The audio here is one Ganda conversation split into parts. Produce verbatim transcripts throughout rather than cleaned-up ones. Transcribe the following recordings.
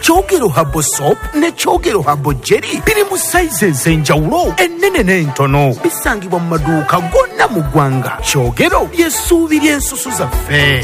Kyogero Habo Soap ne Kyogero Habo Jelly biri mu sizes enjawulo ennene n'entono. Bisangibwa mu maduuka gonna mu ggwanga. Kyogero ly'essuubi ly'ensusu zaffe.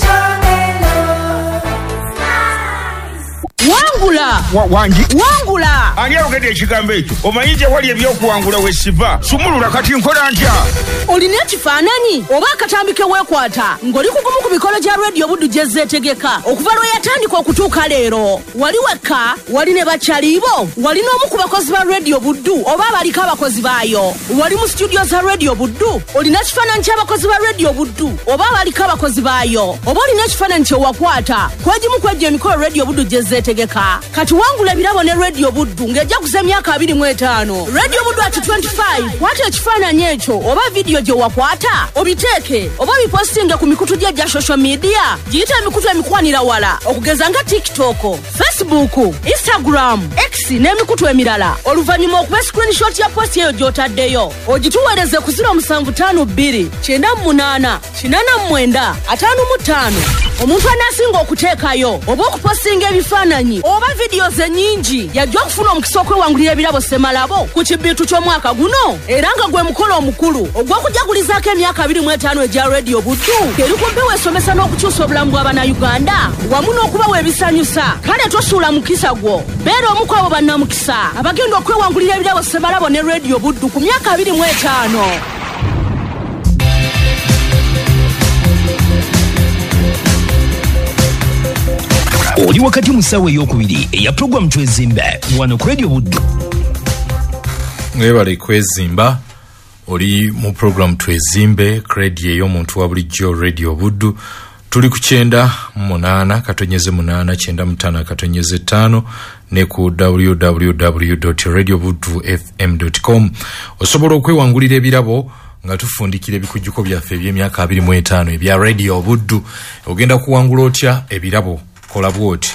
Wangula wa, wangi wangula ani alogedde ekigambo ekyo omanyi wali ebyokuwangula wesiva sumulula kati nkola ntya olina ekifaananyi oba akatambike weekwata ng'oli kugumu ku mikolo gya radio buddu gye zeetegeka okuva lwe yatandika okutuuka leero wali wekka wali ne bakyaliibo wali n'omu ku bakozi ba radio buddu oba abaliko abakozi baayo wali mu studio za radio buddu olina ekifaananyi ky'abakozi ba radio buddu oba abaliko abakozi baayo oba olina ekifaananyi kye wakwata kwegimu kwejja emikolo radio buddu gye zeetegeka kati wangula ebirabo ne radio buddu ng'ejja kuza emyaka abiri mu etaano radio buddu ati twenty-five kwata ekifaananyi ekyo oba vidiyo gye wakwata obiteeke oba bipostinge ku mikutu gye gya social media giyita emikutu emikwanira wala okugeza nga tiktok facebook instagram x n'emikutu emirala oluvannyuma okuba screenshot ya post eyo gy'otaddeyo ogituweereze ku zero seven five two nine munana kinana mwenda ataano mu ttaano omuntu anaasinga okuteekayo oba okupostinga ebifaananyi oba videos ennyingi yajja okufuna omukisa okwewangulira ebirabo Semalabo ku kibiitu ky'omwaka guno era nga gwe mukolo omukulu ogw'okujagulizaako emyaka abiri mu etaano egya radio buddu eri ku mpewo esomesa n'okukyusa obulamu bw'Abannayuganda wamu n'okubawa ebisanyusa kale tosuula mukisa gwo beera omu ku abo bannamukisa abagenda okwewangulira ebirabo Semalabo ne radio buddu ku myaka abiri mu etaano. Oli wakati musawe ey'okubiri eya program Twezimba wano ku radio buddu. Mwebale kwezimba oli mu program Twezimbe credit ey'omuntu wa bulijjo radio buddu tuli ku kyenda munana katonyeze munana kyenda mutana katonyeze ttaano ne ku w w w dot radio buddu f m dot com osobola okwewangulira ebirabo nga tufundikira ebikujjuko byaffe eby'emyaka abiri mu etaano ebya radio buddu ogenda kuwangula otya ebirabo kola bwoti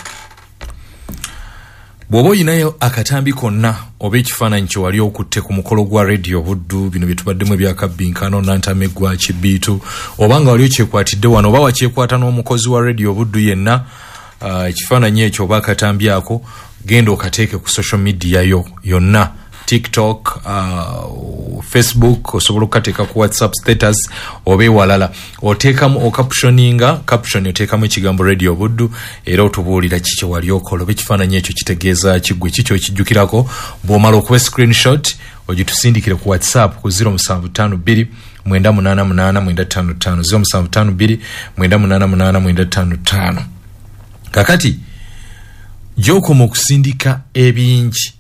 bw'oba oyinayo akatambi konna oba ekifaananyi kye wali okutte ku mukolo gwa radio buddu bino bye tubaddemu ebyakabbinkano nantamegwa kibiitu oba nga wali okyekwatidde wano oba wakyekwata n'omukozi wa radio buddu yenna ekifaananyi ekyo oba akatambi ako genda okateeke ku social media yo yonna TikTok, uh, Facebook, osobola okukateeka ku WhatsApp status oba ewalala oteekamu ocaptioninga caption oteekamu ekigambo radio buddu era otubuulira kiki wali okola oba ekifaananyi ekyo kitegeeza kiggwe kiki okijjukirako bw'omala okuba screenshot ogitusindikire ku WhatsApp ku zero seven five two nine munana munana mwenda ttaano ttaano zero seven five two nine munana munana mwenda ttaano ttaano. Kakati gy'okoma okusindika ebingi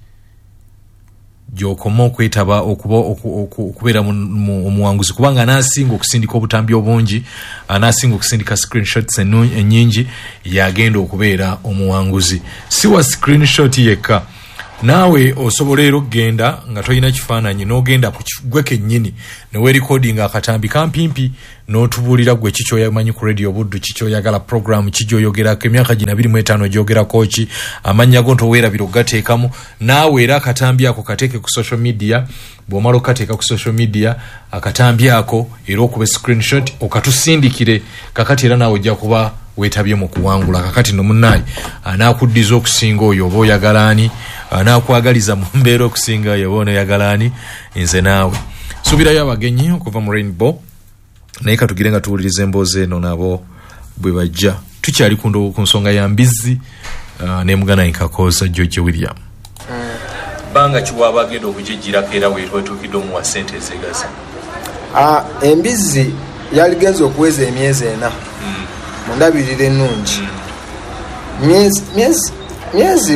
gy'okoma okwetaba okuba okubeera omuwanguzi kubanga anaasinga okusindika obutambi obungi anaasinga okusindika screenshots ennyingi yagenda okubeera omuwanguzi si wa screenshot yekka naawe osobola era okugenda nga tolina kifaananyi n'ogenda ku gwe kennyini ne weerikodinga akatambi kampimpi n'otubuulira gwe kiki oyamanyi ku radio buddu kiki oyagala program kiki oyogerako emyaka gina abiri mu etaano gyogerako ki amannya go ntoweerabira okugateekamu naawe era akatambi ako kateeke ku social media bw'omala okateeka ku social media akatambi ako era okuba screenshot okatusindikire kakati era naawe ojja kuba weetabye mu kuwangula kakati no munnaye anaakuddiza okusinga oyo oba oyagalaani anaakwagaliza mu mbeera okusinga oyo oba onoyagalaani nze naawe subirayo abagenyi okuva mu Rainbow naye katugire nga tuwuliriza emboozi eno nabo bwe bajja tukyali ku nsonga ya mbizzi uh, ne mugana Nkakooza George William mm. banga kiwaba agenda okujejjirako era weetuukidde omuwa ssente ezegaza ah, embizzi yaligenza okuweza emyezi ena mm. mu ndabirira ennungi mm. myezi myezi myezi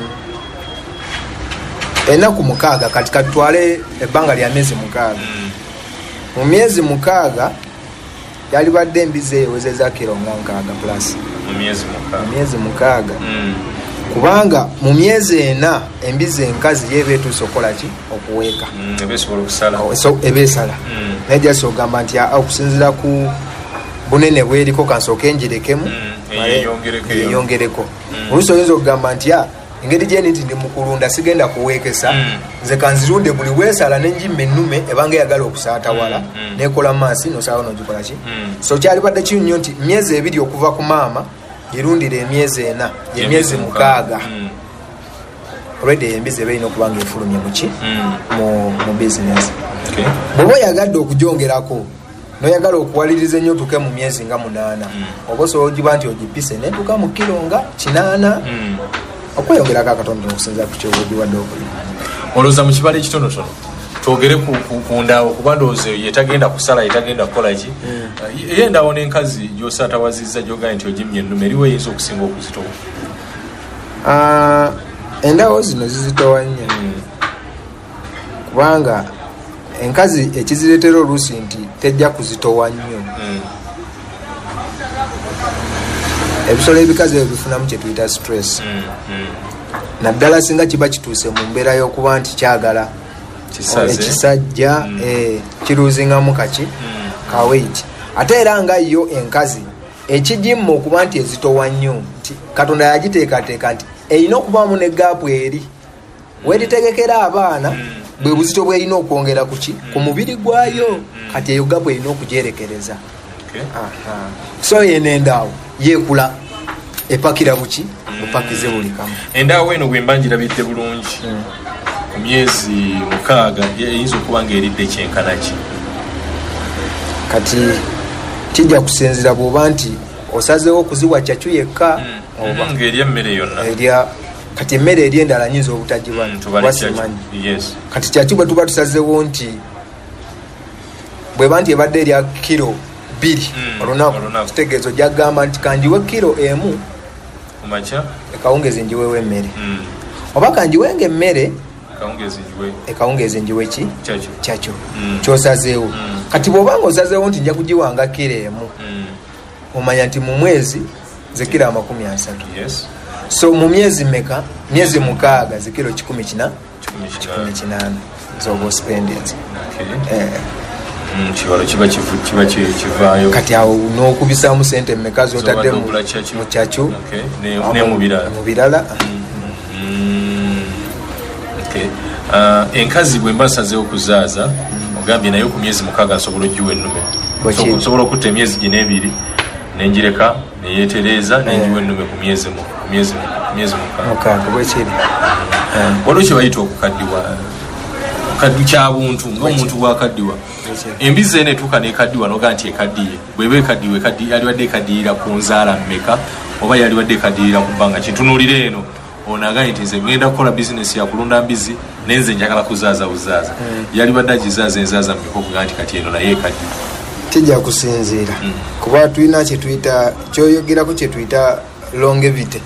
ennaku mukaaga kati katutwale ebbanga lya myezi mukaaga mm. mu myezi mukaaga yali badde embizi eyewezeza kiro nga nkaaga plus mu myezi mukaaga mu myezi mukaaga mm. kubanga mu myezi ena embizi enkazi yeba etuusa okukola ki okuweeka mm. ebeesobola okusala so ebeesala mm. naye gyasi ogamba nti okusinziira ku bunene bweriko kansooka enjirekemu mm. eyongereko mm. oluusi oyinza okugamba nti engeri gyeni nti ndi mukulunda sigenda kuweekesa mm. nze kanzirunde buli weesala nenjimba ennume ebanga eyagala okusaatawala mm. mm. nekola maasi nosalawo nogikola ki mm. so kyali badde kinnyo nti myezi ebiri okuva ku maama girundira emyezi ena emyezi mukaaga mm. already embizi eba erina okuba nga efulumye muki mu mu business. Okay. Bw'oba oyagadde okugyongerako noyagala okuwaliriza ennyo otuuke mu myezi nga munaana oba osobola ogiba nti ogipise netuuka mu kiro nga kinaana okweyongerako akatono okusinza ku kyoba ogiwadde okulima. Olowooza mu kibala ekitonotono twogere ku ndaawo kuba ndowooza yetagenda kusala yetagenda kukola ki ye endaawo n'enkazi gy'osaatawazizza gy'ogaye nti ogimye ennume eriwo eyinza okusinga okuzitowa? Endaawo zino zizitowa nnyo kubanga enkazi ekizireetera oluusi nti tejja kuzitowa nnyo. Ebisolo ebikazi ebyo bifunamu kye tuyita stress naddala singa kiba kituuse mu mbeera y'okuba nti kyagala ekisajja kiruuzingamu kaki ka weight. Ate era nga yo enkazi ekigimma okuba nti ezitowa nnyo nti Katonda yagiteekateeka nti erina okubaamu ne gaapu eri weeritegekera abaana bwe buzito bw'erina okwongera kuki ku mubiri gwayo kati eyo gaapu erina okugyerekereza. So yeno endaawo yeekula epakira buki bupakize buli kamu. Endaawo eno bwe mba ngirabidde bulungi ku myezi mukaaga eyinza okuba ng'eridde kyenkana ki? Kati kijja kusinzira bw'oba nti osazeewo okuziwa kyakyu yekka oba ng'erya emmere yonna erya kati emmere eri endala nyinza obutagiba wasimanyi. Kati kyakyu bwe tuba tusazeewo nti bweba nti ebadde erya kiro bbiri olunaku kitegeezo gyagamba nti kanjiwe kiro emu kumakya ekawungeezi njiwewo emmere oba kanjiwenga emmere ekawungeezi njiwe ki kyakyo kyosazeewo. Kati bw'obanga osazeewo nti nja kugiwanga kiro emu omanya nti mu mwezi zikiro amakumi asatu. So mu myezi meka myezi mukaaga zikiro kikumi kina kikumi kinaana zoba ospendensi kiwalo kiba kivaayo. Kati awo n'okubisaamu sente meka zotadde mu kyakyo mu birala. Enkazi bwe mba nsazeewo okuzaaza ogambye naye ku myezi mukaaga nsobola ogiwa ennume nsobola okutta emyezi gino ebiri nenjireka neyeetereeza nenjiwa ennume ku myezi mukaaga. Bwekiri waliwo kye bayita okukaddiwa kaddu kyabuntu ng'omuntu bwakaddiwa embizi eno etuuka nekaddiwa noga nti ekaddiye bweba ekaddiwe yaliwadde ekaddiyira ku nzaala mmeka oba yaliwadde ekaddiyira ku bbanga kintunuulire eno onagaye nti nze ngenda kukola bizinesi yakulunda mbizi nenze njagala kuzaaza buzaaza yaliwadde agizaaza enzaaza mmeka okuga nti kati eno naye ekaddiwe? Kijja kusinziira kuba tulina kyetuyita kyoyogerako kyetuyita longevity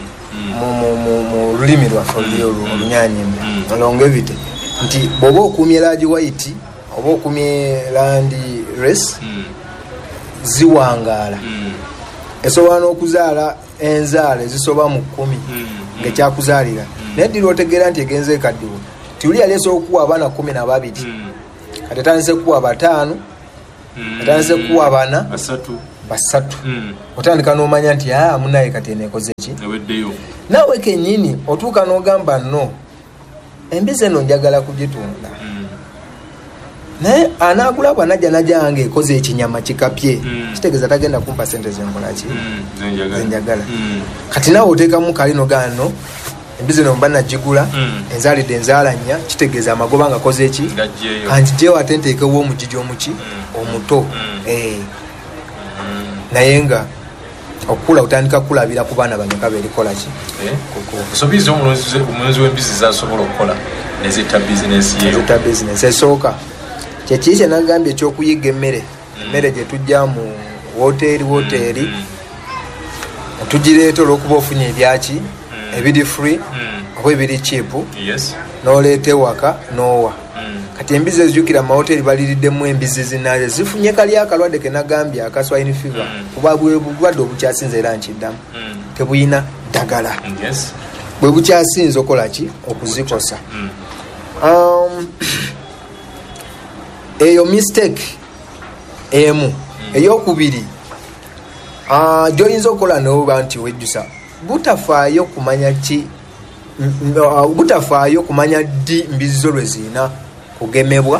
mu lulimi lwaffe olunyanyimbe longevity nti bw'oba okuumye large white oba okuumye land race ziwangaala esobola n'okuzaala enzaala ezisoba mu kkumi ng'ekyakuzaalira naye ddira otegeera nti egenze ekaddiwa tiuli yali esobola okuwa abaana kkumi na babiri kati etandise kuwa bataano etandise kuwa bana basatu otandika n'omanya nti aa munaye kati eneekoze ki naawe kennyini otuuka n'ogamba no embizi eno njagala kugitunda naye anaagula bwanajja najange ekoze ekinyama kikapye kitegeeza tagenda kumpa sente zenkolaki zenjagala. Kati naawe oteekamu kali nogano embizi eno mba nagigula enzaalidde enzaala nnya kitegeeza amagoba nga koze eki kanjijeewo ate nteekewo omugigi omuki omuto naye nga okukula otandika kulabira ku baana bameka beerikola ki kusobiza omulonzi w'embizi zasobola okukola nezita bizinesi yezita bizinesi esooka kyekiri kye nagambye ekyokuyiga emmere emmere gye tujja mu woteeri woteeri tugireeta olw'okuba ofunye ebyaki ebiri free oba ebiri chipu n'oleeta ewaka n'owa. Kati embizi ezijukira mu mahoteri baliriddemu embizi zinaze zifunye kali akalwadde ke nagambye aka swine fever kuba bwe bulwadde obukyasinze era nkiddamu tebuyina ddagala bwe bukyasinze okola ki okuzikosa. Eyo mistake emu. Eyokubiri gy'oyinza okukola n'oba nti wejjusa butafaayo kumanya ki butafaayo kumanya ddi mbizi zo lwe zirina kugemebwa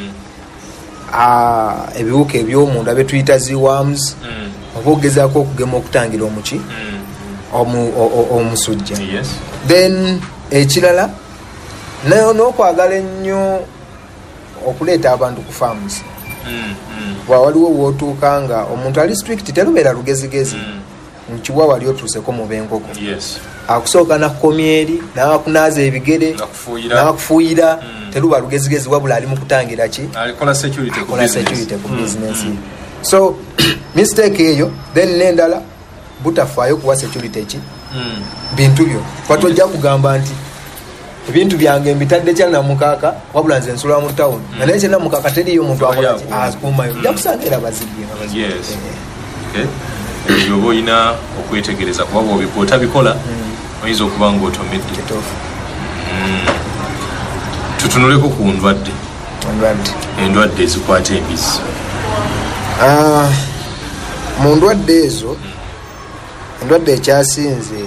ebiwuka ebyomunda betuyita ziworms oba ogezaako okugema okutangira omuki omusujja. Then ekirala nayo n'okwagala ennyo okuleeta abantu ku farms. bwa waliwo wootuuka nga omuntu ali strict terubeera lugezigezi mukiwa wali otuuseko mu b'enkoko akusooka nakukomya eri nawakunaaza ebigere nawakufuuyira teruba lugezigezi wabula ali mu kutangira ki alikola security ku bizinesi. So mistake eyo then n'endala butafaayo kuwa security ki bintu byo kwatojja kugamba nti ebintu byange mbitadde kya namukaaka wabula nze nsula mu town nga naye kyena mukaaka teriyo muntu akola akuumayo ojja kusanga era bazibye ebyo oba olina okwetegereza kuba bw'obipoota bikola oyinza okuba ng'otomedde. Tutunuleko ku ndwadde endwadde ezikwata embizi. Mu ndwadde ezo endwadde ekyasinze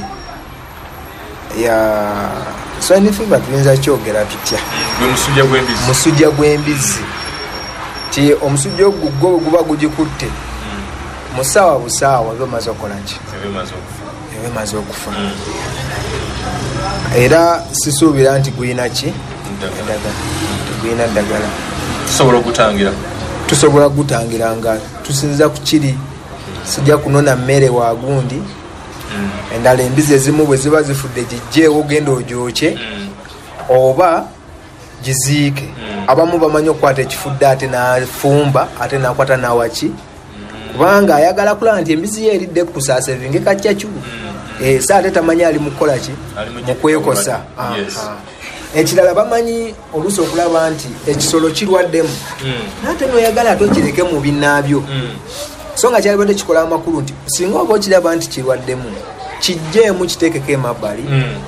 ya swine fever tuyinza kyogera tutya musujja gw'embizi musujja gw'embizi ti omusujja ogwo guba gugikutte musawa busaawa bamaze okukola ki ebemaze okufa era sisuubira nti guyina ki guyina ddagala tusobola okutangira tusobola kugutangira nga tusinza ku kiri sijja kunona mmere wagundi endala embizi ezimu bwe ziba zifudde gijjeewo genda ogyokye oba giziike. Abamu bamanyi okukwata ekifudde ate nafumba ate nakwata nawaki kubanga ayagala kulaba nti embizi ye eridde kusasevinge kacyacu sa ate tamanyi ali mukukola ki mukwekosa. Ekirala bamanyi oluusi okulaba nti ekisolo kirwaddemu nate noyagala ate okireke mu binnaabyo so nga kyalibadde kikola amakulu nti singa oba okiraba nti kirwaddemu kijjeemu kiteekeko emabbali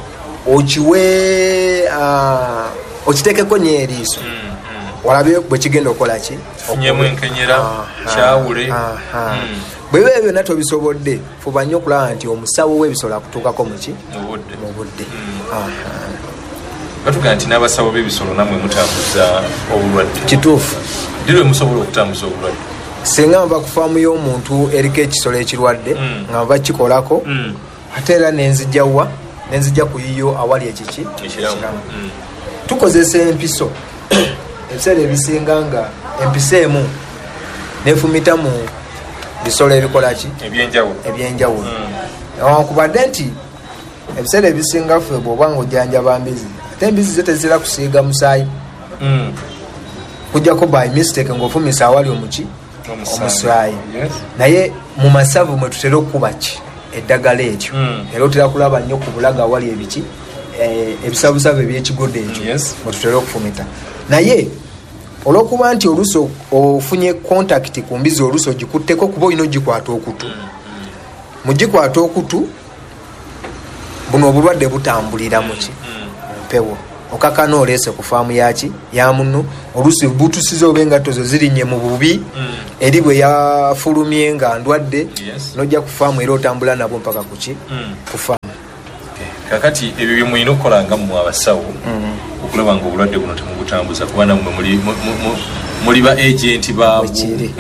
okiwe okiteekeko nye eriiso olabe bwe kigenda okukola ki funyemu enkenyera kyawule. bweba ebyo byonna tobisobodde fuba nnyo okulaba nti omusawo w'ebisolo akutuukako muki mu budde. batugaa nti n'abasawo b'ebisolo namwe mutambuza obulwadde kituufu dirwe musobola okutambuza obulwadde singa mba ku faamu y'omuntu eriko ekisolo ekirwadde nga nva kikolako ate era nenzijjawa nenzijja kuyiyo awali ekiki ekiramu tukozesa empiso ebiseera ebisinga nga empiso emu nefumita mu bisolo ebikolaki ebyenjawulo newankubadde nti ebiseera ebisinga ffe bw'oba nga ojjanjaba mbizi ate embizi ze tezira kusiiga musaayi kujjako by mistake ng'ofumisa awali omuki omusaayi naye mu masavu mwe tutera okuba ki eddagala ekyo era otera kulaba nnyo ku bulaga awali ebiki ebisabusabu ebyekigodde ekyo mwe tutera okufumita naye olwokuba nti oluusi ofunye contact ku mbizi oluusi ogikutteko kuba olina ogikwata okutu mugikwata okutu buno obulwadde butambulira muki mpewo okakana oleese ku faamu yaki ya muno oluusi butusiza oba engatto zo zirinnye mu bubi eri bwe yafulumye nga ndwadde nojja ku faamu era otambula nabo mpaka kuki ku faamu. kakati ebyo bye mulina okukola nga mmwe abasawo okulaba nga obulwadde buno temubutambuza kuba nammwe muli ba agenti baabwe.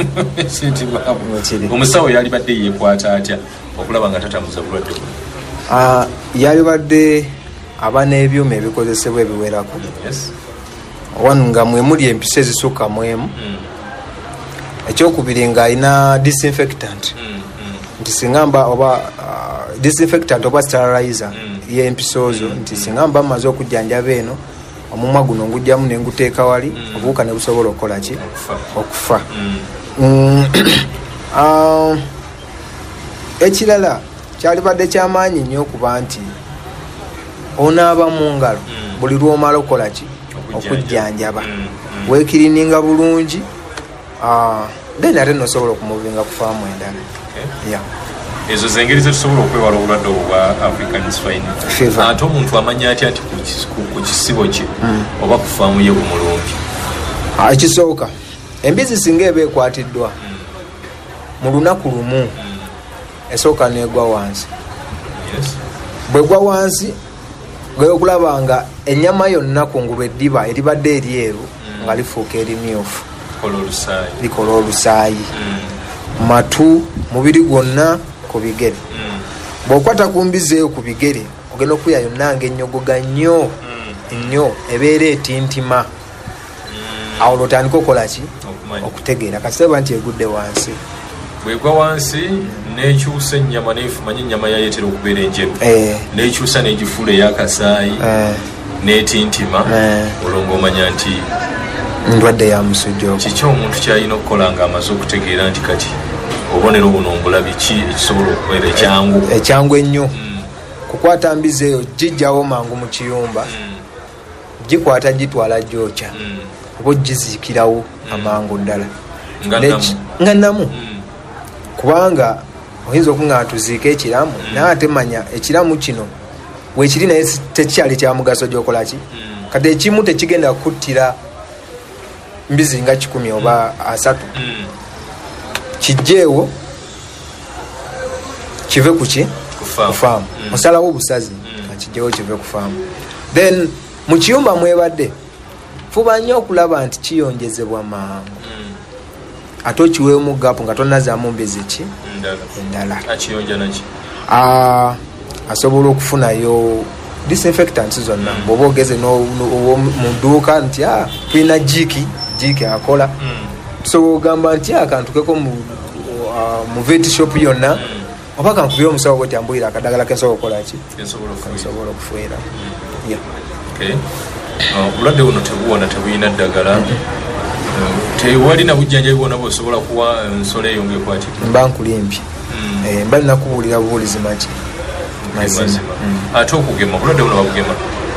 Omusawo yalibadde yeekwata atya okulaba nga tatambuza bulwadde buno? Yalibadde aba n'ebyuma ebikozesebwa ebiwerako wanu nga mwe muli empisa ezisukka mu emu ekyokubiri nga alina disinfectant nti singa mba oba disinfectant oba sterilizer y'empisa ozo nti singa mba mmaze okujjanjaba eno omumwa guno ngujjamu ne nguteeka wali obuwuka ne busobola okukola ki okufa. Ekirala kyalibadde kyamaanyi nnyo okuba nti onaaba mu ngalo buli lwomala okukola ki okujjanjaba weekirininga bulungi then ate nosobola okumuvinga ku faamu endala. Ezo zengeri zetusobola okwewala obulwadde obwo bwa African swine fever. Ate omuntu amanya atya nti ku kisibo kye oba ku faamu ye bumulungi? Ekisooka embizi singa eba ekwatiddwa mu lunaku lumu esooka negwa wansi. Bwegwa wansi gweokulaba nga ennyama yonna kungulu eddiba eribadde eryeru nga lifuuka erimyufu likola olusaayi matu mubiri gwonna ku bigere. Bw'okwata ku mbizi eyo ku bigere ogenda okuya yonna ng'ennyogoga nnyo nnyo ebeera etintima awo lwotandika okukola ki okutegeera kasitaba nti egudde wansi bwegwa wansi nekyusa ennyama nefumanya ennyama yayetera okubeera enjeru nekyusa negifuula eyakasaayi netintima olwo ng'omanya nti ndwadde ya musujja kiki omuntu kyalina okukola nga amaze okutegeera nti kati obubonero buno mbulabi ki ekisobola okubeera ekyangu ekyangu ennyo kukwata mbizi eyo gijjawo mangu mu kiyumba gikwata gitwala gyokya oba giziikirawo amangu ddala nga namu kubanga oyinza okuŋŋaa tuziika ekiramu naye ate manya ekiramu kino weekiri naye tekikyali kya mugaso gyokola ki kati ekimu tekigenda kukuttira mbizi nga kikumi oba asatu kijjeewo kive kuki kufaamu osalawo obusazi kijjeewo kive kufaamu then mu kiyumba mwebadde fuba nnyo okulaba nti kiyonjezebwa mangu ate okiweemu gapu nga tonazaamu mbizi ki endala asobola okufunayo disinfectants zonna bw'oba ogeze mu dduuka nti tulina jiiki jiiki akola tusobola okugamba nti akantu keko mu vet shop yonna oba kankubire omusawo bwe tyambulira akadagala kensobola okukola ki kensobola okufuera obulwadde buno tebuwona tebuyina ddagala tewali na bujjanjabi bwonna bwesobola kuwa ensolo eyo ngaekwatika mba nkulimpye mba nina kubuulira bubuulizi maki mazima ate okugema obulwadde buno babugema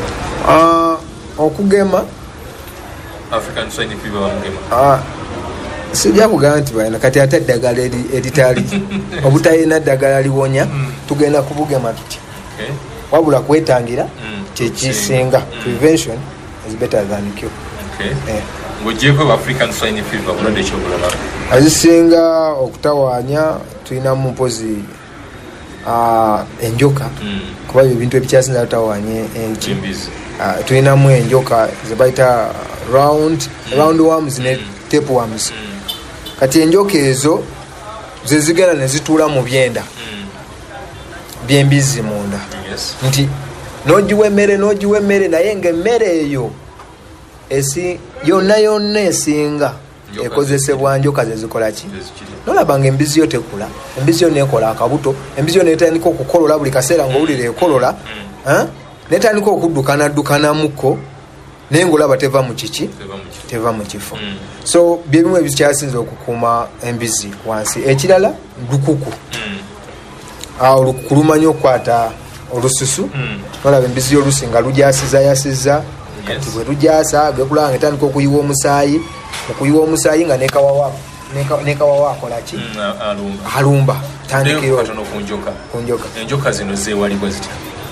okugema African swine fever bamugema sijja kugamba nti balina kati ate eddagala eritali obutalina ddagala liwonya tugenda kubugema tuti wabula kwetangira kyekisinga prevention is better than cure ng'ogyeko African swine fever bulwadde kyobulaba azisinga okutawaanya tulinamu mpozi enjoka kuba ebintu ebikyasinza tutawaanye enki tulinamu enjoka zebayita round round worms ne tapeworms kati enjoka ezo zezigenda nezituula mu byenda byembizi munda nti nogiwa emmere nogiwa emmere naye ng'emmere eyo esi yonna yonna esinga ekozesebwa njoka zezikola ki nolaba nga embizi yo tekula embizi yo nekola akabuto embizi yo netandika okukolola buli kaseera ngaowulira ekolola netandika okuddukanaddukanamuko naye ngaolaba teva mu kiki teva mu kifo so byebimu ebikyasinza okukuuma embizi wansi ekirala lukuku awo lukuku lumanya okukwata olususu nolaba embizi yolusi nga lujasizayasiza kati bwe lujasa gekulaba nga etandika okuyiwa omusaayi okuyiwa omusaayi nga nekawawa akolaki alumba tandikiro kunjoka enjoka zino zewalibwa zitya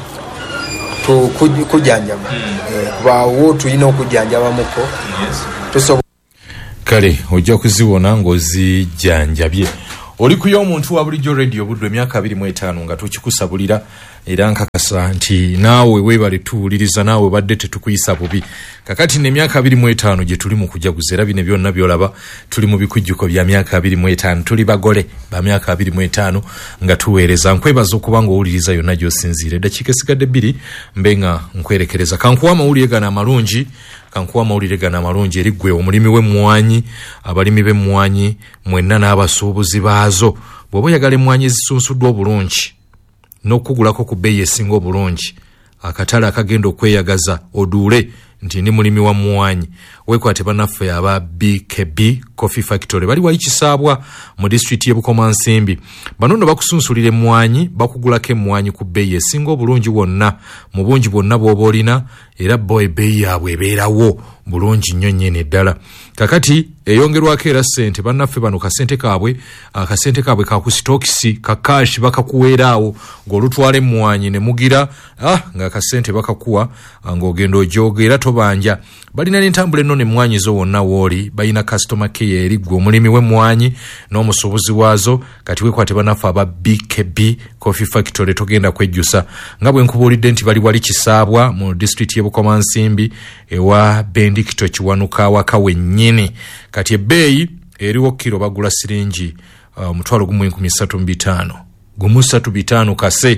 kujjanjaba kubawo tulina okujjanjabamuko tusobola kale ojja kuziwona ng'ozijjanjabye oli kuyo omuntu wa bulijjo radio budde emyaka abiri mu etaano nga tukikusabulira era nkakasa nti naawe weebale tuwuliriza naawe badde tetukuyisa bubi kakati n'emyaka abiri mu etaano gye tuli mu kujaguza era bino byonna byolaba tuli mu bikujjuko bya myaka abiri mu etaano tuli bagole ba myaka abiri mu etaano nga tuweereza nkwebaza okuba ng'owuliriza yonna gy'osinziira eddakiika esigadde bbiri mbe nga nkwerekereza kankuwa amawulire gano amalungi kankuwa amawulire gano amalungi eri ggwe omulimi w'emmwanyi abalimi b'emmwanyi mwenna n'abasuubuzi baazo bw'oba oyagala emmwanyi ezisunsuddwa obulungi n'okugulako ku bbeeyi esinga obulungi akatale akagenda okweyagaza oduule nti ndi mulimi wa mmwanyi weekwate bannaffe aba B K B Coffee Factory bali wali kisaabwa mu district y'e Bukomansimbi bano nno bakusunsulira emmwanyi bakugulako emmwanyi ku bbeeyi esinga obulungi wonna mu bungi bwonna bw'oba olina era bo ebbeeyi yaabwe ebeerawo bulungi nnyo nnyene ddala kakati eyongerwako era ssente bannaffe bano kasente kaabwe akasente kaabwe kakusitokisi kakashi bakakuweeraawo ng'olutwala emmwanyi ne mugira ah ng'akasente bakakuwa ng'ogenda ojoga era tobanja balina n'entambula ennone emmwanyi zo wonna wooli balina customer care eri ggwe omulimi w'emmwanyi n'omusuubuzi waazo kati weekwate bannaffe aba B K B Coffee Factory togenda kwejjusa nga bwe nkubuulidde nti bali wali kisaabwa mu district y'e Bukomansimbi ewa Bendikito kiwanuka awaka wennyini kati ebbeeyi eriwo kiro bagula siringi uh, mutwalo gumu enkumi ssatu mu bitaano gumu ssatu bitaano kase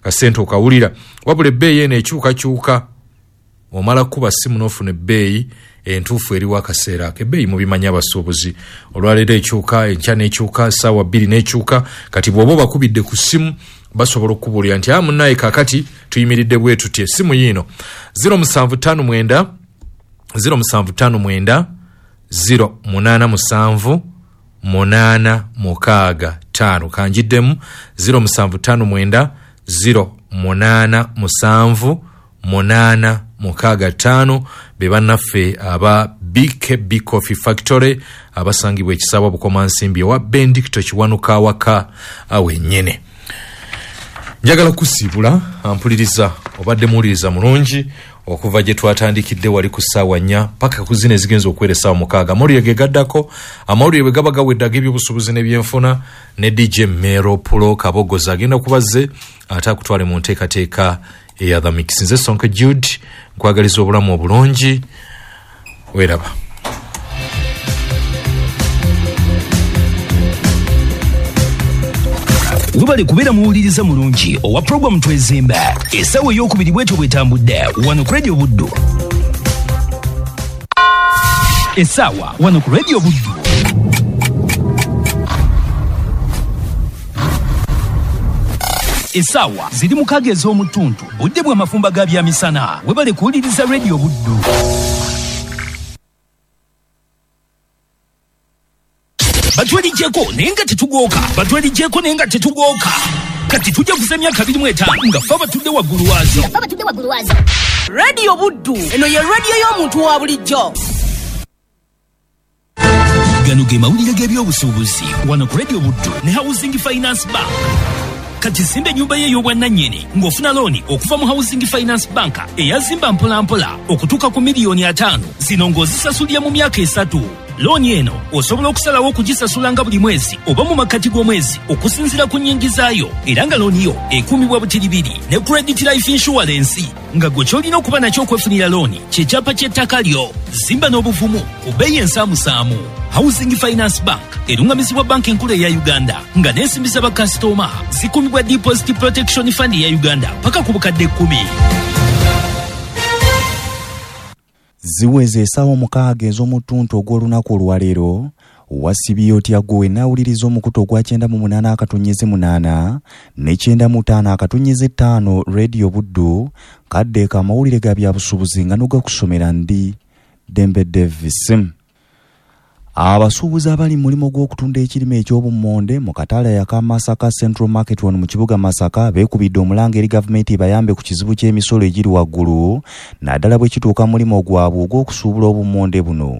kasente okawulira wabula ebbeeyi eno ekyukakyuka omala kuba simu n'ofuna ebbeeyi entuufu eriwo akaseera ako ebbeeyi mubimanya abasuubuzi olwaleero ekyuka enkya n'ekyuka ssaawa bbiri n'ekyuka kati bw'oba obakubidde ku simu basobola okubuulira nti amunaye kaakati tuyimiridde bwe tutya essimu yiino zero musanvu ttaano mwenda zero musanvu ttaano mwenda zero munaana musanvu munaana mukaaga ttaano kanjiddemu zero musanvu ttaano mwenda zero munaana musanvu munaana mukaaga ttaano be bannaffe aba B K B Coffee Factory abasangibwa ekisaawa bukomansimbi owa Bendicto Kiwanuka awaka awennyene. Njagala kusiibula ampuliriza obadde muwuliriza mulungi okuva gye twatandikidde wali ku ssaawa nnya paka ku zino ezigenza okuwera essaawa mukaaga. Amawulire ge gaddako amawulire bwe gaba gaweddaga eby'obusuubuzi n'ebyenfuna ne D J Mero Pulo Kabogoza agenda kubazze ate akutwale mu nteekateeka eya The Mix. Nze Sonko Jude nkwagaliza obulamu obulungi weeraba. Webale kubeera muwuliriza mulungi owa programu Twezimbe essaawa ey'okubiri bwetyo bwetambudde wano ku Radio Buddu. Essaawa wano ku Radio Buddu. Essaawa ziri mukaaga ez'omutuntu budde bw'amafumba ga byamisana. Webale kuwuliriza Radio Buddu. Batwaligyeko naye nga tetugooka batwaligyeko naye nga tetugooka kati tujja kusemya kabiri mu etaano nga ffe abatudde waggulu waazo. Radio Buddu eno ye radio y'omuntu wa bulijjo. Gano ge mawulire g'ebyobusuubuzi wano ku Radio Buddu ne Housing Finance Bank. Kati simba ennyumba ye ey'obwannannyini ng'ofuna looni okuva mu Housing Finance Bank eyazimba mpolampola okutuuka ku miliyoni ataano zino ng'ozisasulira mu myaka esatu. Looni eno osobola okusalawo okugisasula nga buli mwezi oba mu makkati g'omwezi okusinziira ku nnyingi zaayo era nga looni yo ekuumibwa butiribiri ne Credit Life Insurance nga gwe ky'olina okuba nakyo okwefunira looni kye kyapa ky'ettaka lyo. Zimba n'obuvumu ku bbeeyi ensaamusaamu. Housing Finance Bank erungamizibwa banka enkulu eya Uganda nga n'ensimbi z'abakasitoma zikuumibwa Deposit Protection Fund ya Uganda paka ku bukadde kkumi. Ziweze essaawa mukaaga ez'omutuntu ogw'olunaku olwaleero wasibye otya gwe nawuliriza omukutu ogwa kyenda mu munaana akatonnyeze munaana ne kyenda mu ttaano akatonnyeze ttaano Radio Buddu kaddeeka amawulire ga byabusuubuzi nga nogakusomera ndi Dembe Davis. Abasuubuzi abali mulimo gw'okutunda ekirime eky'obummonde mu katale yaka Masaka Central Market wano mu kibuga Masaka beekubidde omulanga eri gavumenti ebayambe ku kizibu ky'emisolo egiri waggulu naddala bwe kituuka mulimo gwabwe ogw'okusuubula obummonde buno.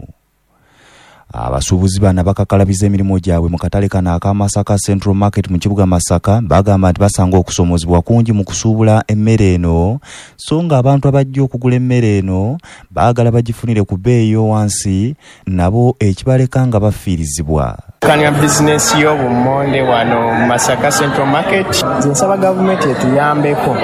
Abasuubuzi bana bakakalabiza emirimu gyabwe mu katale kano aka Masaka Central Market mu kibuga Masaka bagamba nti basanga okusomozebwa kungi mu kusuubula emmere eno so nga abantu abajja okugula emmere eno baagala bagifunire ku bbeeyi y'owansi nabo ekibaleka nga bafiirizibwa. Kanya bizinesi y'obummonde wano Masaka Central Market nsaba gavumenti etuyambeko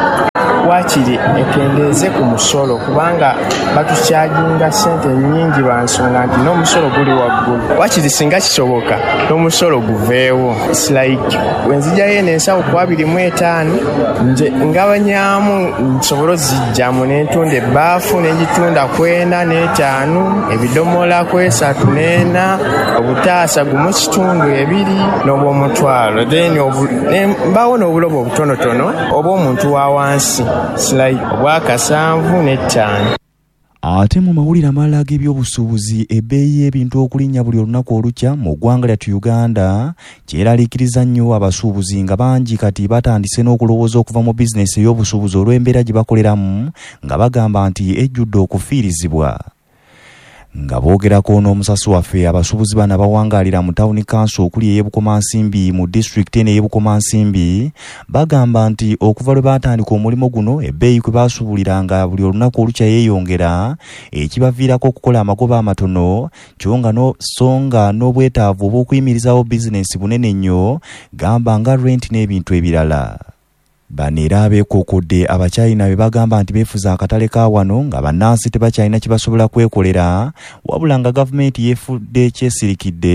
wakiri ekendeeze ku musolo kubanga batukyajinga sente nnyingi bansonga nti n'omusolo guli waggulu wakiri singa kisoboka n'omusolo guveewo. It's like wenzijjayo n'ensawo ku abiri mu etaano nje ngabanyaamu nsobolo zijjamu n'entunda ebbaafu n'egitunda kwena n'etaano ebidomola kwesatu n'ena obutaasa gumu kitundu ebiri n'obw'omutwalo then mbaawo n'obulobo obutonotono obw'omuntu wa wansi like obwakasanvu n'ettaano. Ate mu mawulire amalala g'ebyobusuubuzi ebbeeyi y'ebintu okulinnya buli olunaku olukya mu ggwanga lyattu Uganda kyeraliikiriza nnyo abasuubuzi nga bangi kati batandise n'okulowooza okuva mu bizinesi ey'obusuubuzi olw'embeera gye bakoleramu nga bagamba nti ejjudde okufiirizibwa. Nga boogerako n'omusasi waffe abasuubuzi bana bawangaalira mu Town Council okuli ey'Ebukomansimbi mu district eno ey'Ebukomansimbi bagamba nti okuva lwe baatandika omulimu guno ebbeeyi kwe baasuubuliranga buli olunaku olukya yeeyongera ekibaviirako okukola amagoba amatono kyonga no songa n'obwetaavu obw'okuyimirizawo bizinesi bunene nnyo gamba nga rent n'ebintu ebirala. Bano era abeekookodde Abachina be bagamba nti beefuza akatale ka wano nga bannansi tebakyalina kye basobola kwekolera wabula nga gavumenti yeefudde kyesirikidde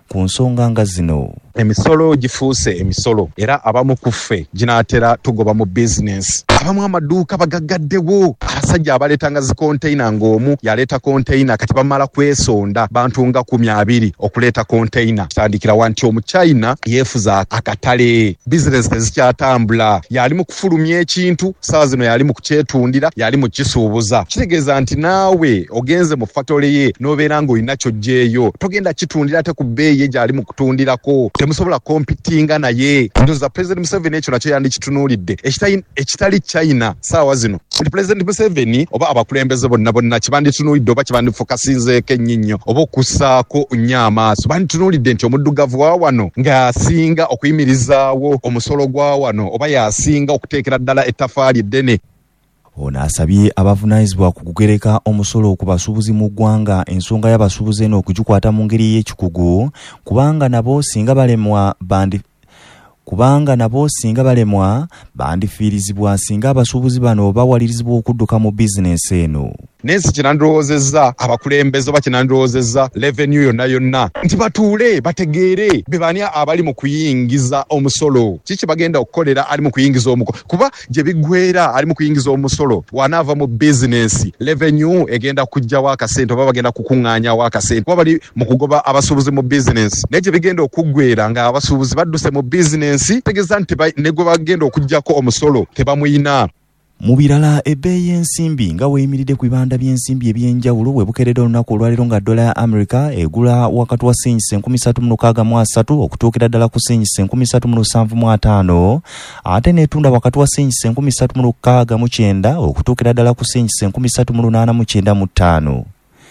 ku nsonga nga zino. Emisolo gifuuse emisolo era abamu kuffe ginaatera tugoba mu business. Abamu amaduuka bagaggaddewo, abasajja abaleetanga zi container ng'omu yaleeta container kati bamala kwesonda bantu nga kumi abiri okuleeta container. Kitandikira wanti omuchina yeefuza akatale, business tezikyatambula, yali mu kufulumya ekintu saawa zino yali mu kukyetundira, yali mu kisuubuza. Kitegeeza nti naawe ogenze mu factory ye n'obeera ng'olina ky'oggyeeyo togenda kitundira ate ku bbeeyi ye gy'ali mu kutundirako, temusobola kompitinga naye. Ndoza President Museveni ekyo nakyo yandikitunuulidde ekitali China saawa zino. President Museveni oba abakulembeze bonna bonna kibanditunuulidde oba kibandifokasinzeeko ennyo oba okussaako nnyo amaaso, banditunuulidde nti omuddugavu wa wano ng'asinga okuyimirizaawo omusolo gwa wano oba yasinga okuteekera ddala ettafaali eddene. Ono asabye abavunaanyizibwa ku kugereka omusolo ku basuubuzi mu ggwanga ensonga y'abasuubuzi eno okugikwata mu ngeri y'ekikugu kubanga nabo singa balemwa bandi kubanga nabo singa balemwa bandifiirizibwa singa abasuubuzi bano bawalirizibwa okudduka mu bizinensi eno. Nensi kinandirowoozezza abakulembeze oba kinandirowoozezza revenue yonna yonna nti batuule bategeere be bani abali mu kuyingiza omusolo, kiki bagenda okukolera ali mu kuyingiza omusolo, kuba gye biggweera ali mu kuyingiza omusolo wanaava mu bizinensi revenue egenda kujjawo akasente oba bagenda kukuŋŋaanyawo akasente kuba bali mu kugoba abasuubuzi mu bizinensi, naye gye bigenda okuggweera nga abasuubuzi badduse mu bizinensi tegeeza nti ne gwe bagenda okuggyako omusolo tebamuyina. Mu birala ebbeeyi y'ensimbi nga weeyimiridde ku bibanda by'ensimbi eby'enjawulo we bukeredde olunaku olwaleero nga dola ya America egula wakati wa ssenyisa enkumi ssatu mu lukaaga mu asatu okutuukira ddala ku ssenyisa enkumi ssatu mu lusanvu mu ataano ate n'etunda wakati wa ssenyisa enkumi ssatu mu lukaaga mu kyenda okutuukira ddala ku ssenyisa enkumi ssatu mu lunaana mu kyenda mu ttaano.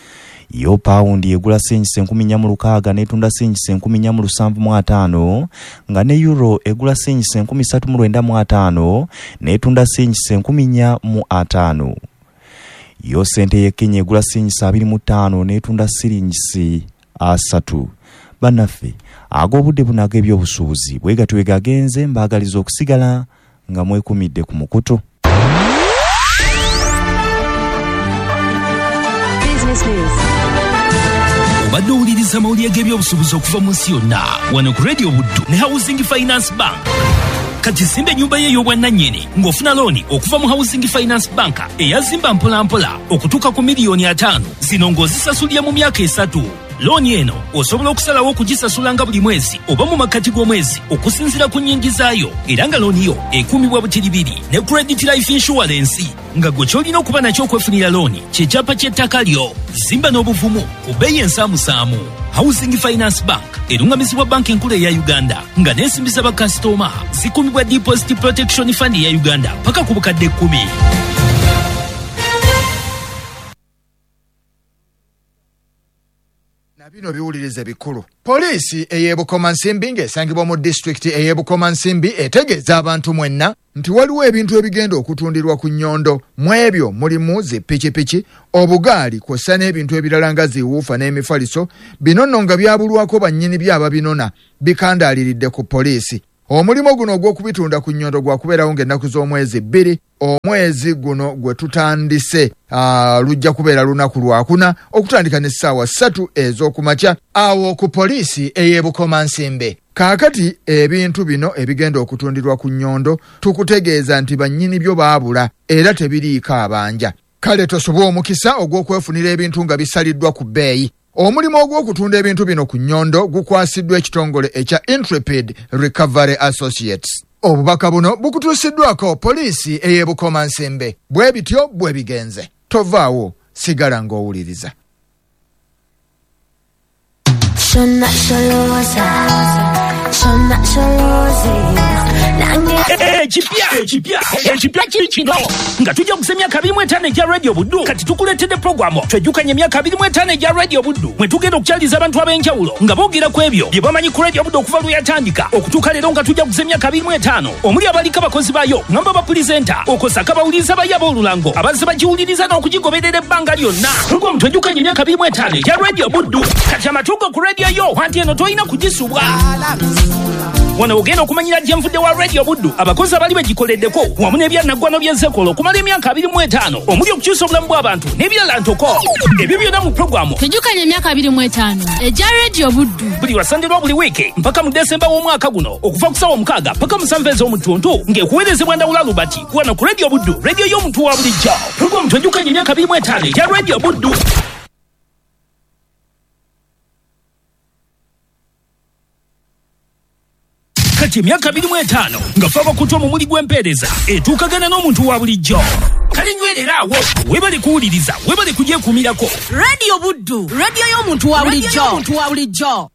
Yo paundi egula ssenyisa enkumi nnya mu lukaaga n'etunda ssenyisa enkumi nnya mu lusanvu mu ataano nga ne euro egula ssenyisa enkumi ssatu mu lwenda mu ataano n'etunda ssenyisa enkumi nnya mu ataano. Yo sente ye Kenya egula ssenyisa abiri mu ttaano n'etunda siringisi asatu. Bannaffe ag'obudde buno ag'ebyobusuubuzi bwe gatyo bwe gagenze mbaagaliza okusigala nga mwekumidde ku mukutu. Obadde owuliriza amawulire g'ebyobusuubuzi okuva mu nsi yonna wano ku Radio Buddu ne Housing Finance Bank. Kati simba ennyumba ye ey'obwannannyini ng'ofuna looni okuva mu Housing Finance Bank eyazimba mpolampola okutuuka ku miliyoni ataano zino ng'ozisasulira mu myaka esatu. Looni eno osobola okusalawo okugisasula nga buli mwezi oba mu makkati g'omwezi okusinziira ku nnyingi zaayo, era nga looni yo ekuumibwa butiribiri ne Credit Life Insurance nga gwe ky'olina okuba nakyo okwefunira looni kye kyapa ky'ettaka lyo. Zimba n'obuvumu ku bbeeyi ensaamusaamu. Housing Finance Bank erungamizibwa banka enkulu eya Uganda nga n'ensimbi za bakasitoma zikuumibwa Deposit Protection Fund eya Uganda paka ku bukadde kkumi. Bino biwulirize bikulu. Poliisi ey'e Bukomansimbi ng'esangibwa mu disitulikiti ey'e Bukomansimbi etegeeza abantu mwenna nti waliwo ebintu ebigenda okutundirwa ku nnyondo. Mu ebyo mulimu zi pikipiki, obugaali kw'ossa n'ebintu ebirala nga ziwuufa n'emifaliso. Bino nno nga byabulwako bannyini byaba binona bikandaaliridde ku poliisi. Omulimo guno ogw'okubitunda ku nnyondo gwa kubeerawo ng'ennaku z'omwezi bbiri. Omwezi guno gwe tutandise uh, lujja kubeera lunaku lwakuna okutandika n'essaawa ssatu ez'okumakya awo ku poliisi ey'e Bukomansimbi. Kaakati ebintu bino ebigenda okutundirwa ku nnyondo tukutegeeza nti bannyini byo baabula era tebiriiko abanja. Kale tosobwa omukisa ogw'okwefunira ebintu nga bisaliddwa ku bbeeyi. Omulimu ogw'okutunda ebintu bino ku nnyondo gukwasiddwa ekitongole ekya Intrepid Recovery Associates. Obubaka buno bukutuusiddwako poliisi ey'e Bukomansimbi. Bwe bityo bwe bigenze. Tovaawo, sigala ng'owuliriza. Shona sholoza, shona sholozi. Ekipya ekipya ekipya kiri kino nga tujja kusemya kabiri mu etaano egya Radio Buddu. Kati tukuleetedde programu twejjukanye emyaka abiri mu etaano egya Radio Buddu mwe tugenda okukyaliza abantu ab'enjawulo nga boogera ku ebyo bye bamanyi ku Radio Buddu okuva lwe yatandika okutuuka leero nga tujja kusemya kabiri mu etaano omuli abaliko abakozi baayo ngamba bapulizenta okosaka bawuliriza bayi ab'olulango abazze bagiwuliriza n'okugigoberera ebbanga lyonna. Programu twejjukanye emyaka abiri mu etaano egya Radio Buddu. Kati amatuugo ku radio yo wanti eno tolina kugisubwa. wano ogenda okumanyira gyenvudde wa radio buddu abakozi abali bagikoleddeko wamu n'ebyannaggwano by'ensekolo okumala emyaka abiri mu etaano omuli okukyusa obulamu bw'abantu n'ebirala ntoko ebyo byonna mu puroguramu tejjukanya emyaka abiri mu etaano ejja radio buddu buli lwasande lwa buli wiiki mpaka mu desemba w'omwaka guno okuva ku ssaawa omukaaga paka musanvu ez'omutuntu ng'ekuweerezebwa ndawula lubati wano ku radio buddu radio y'omuntu wa bulijjo puroguramu tejjukanya emyaka abiri mu etaano ejja radio buddu. Kati emyaka abiri mu etaano nga ffe abakutu omumuli gw'empeereza etuukagana n'omuntu wa bulijjo kale nywerera awo webale kuwuliriza webale kugyekuumirako radio buddu radio y'omuntu wa bulijjo